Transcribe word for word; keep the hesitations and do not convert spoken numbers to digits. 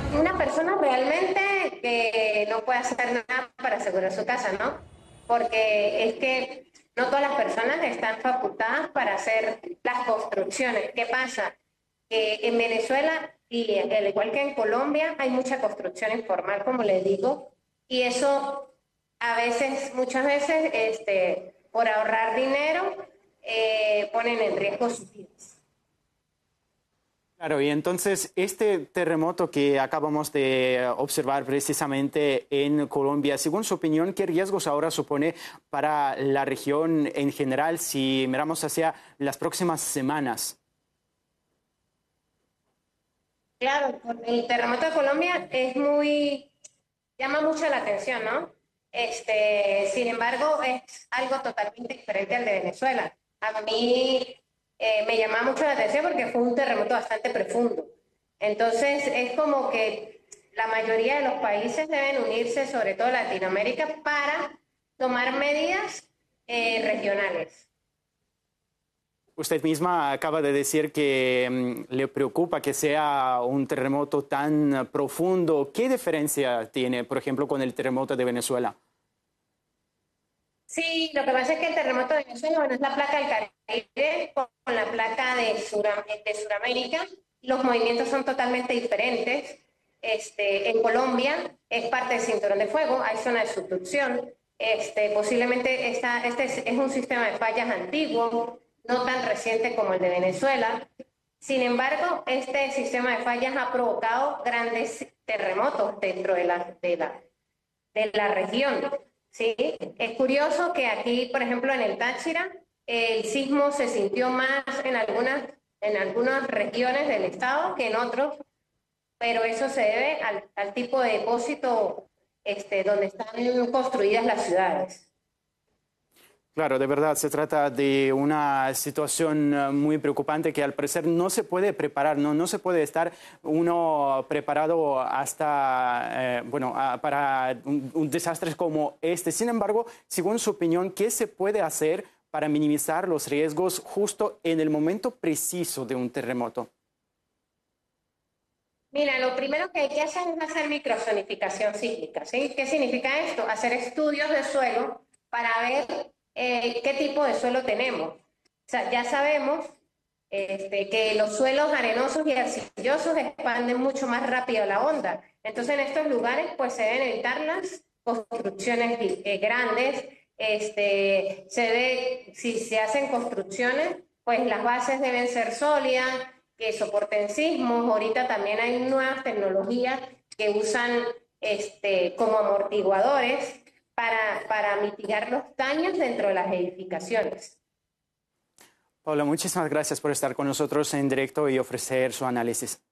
una persona realmente que no puede hacer nada para asegurar su casa, ¿no? Porque es que no todas las personas están facultadas para hacer las construcciones. ¿Qué pasa? Que en Venezuela, y al igual que en Colombia, hay mucha construcción informal, como les digo, y eso a veces, muchas veces, este, por ahorrar dinero, eh, ponen en riesgo sus vidas. Claro, y entonces este terremoto que acabamos de observar precisamente en Colombia, según su opinión, ¿qué riesgos ahora supone para la región en general si miramos hacia las próximas semanas? Claro, el terremoto de Colombia es muy, llama mucho la atención, ¿no? Este, sin embargo, es algo totalmente diferente al de Venezuela. A mí eh, me llama mucho la atención porque fue un terremoto bastante profundo. Entonces, es como que la mayoría de los países deben unirse, sobre todo Latinoamérica, para tomar medidas eh, regionales. Usted misma acaba de decir que mm, le preocupa que sea un terremoto tan profundo. ¿Qué diferencia tiene, por ejemplo, con el terremoto de Venezuela? Sí, lo que pasa es que el terremoto de Venezuela, bueno, es la placa del Caribe con la placa de, Sura- de Sudamérica. Los movimientos son totalmente diferentes. Este, en Colombia es parte del cinturón de fuego, hay zona de subducción. Este, posiblemente esta, este es, es un sistema de fallas antiguo, no tan reciente como el de Venezuela. Sin embargo, este sistema de fallas ha provocado grandes terremotos dentro de la, de la, de la región, ¿sí? Es curioso que aquí, por ejemplo, en el Táchira, el sismo se sintió más en algunas, en algunas regiones del estado que en otros, pero eso se debe al, al tipo de depósito este, donde están construidas las ciudades. Claro, de verdad se trata de una situación eh, muy preocupante que al parecer no se puede preparar, no, no se puede estar uno preparado hasta, eh, bueno, a- para un, un desastre como este. Sin embargo, según su opinión, ¿qué se puede hacer para minimizar los riesgos justo en el momento preciso de un terremoto? Mira, lo primero que hay que hacer es hacer microzonificación sísmica, ¿sí? ¿Qué significa esto? Hacer estudios de suelo para ver eh, qué tipo de suelo tenemos. O sea, ya sabemos este, que los suelos arenosos y arcillosos expanden mucho más rápido la onda. Entonces, en estos lugares, pues se deben evitar las construcciones eh, grandes. Este, se ve, si se hacen construcciones, pues las bases deben ser sólidas, que soporten sismos. Ahorita también hay nuevas tecnologías que usan este, como amortiguadores para, para mitigar los daños dentro de las edificaciones. Paula, muchísimas gracias por estar con nosotros en directo y ofrecer su análisis.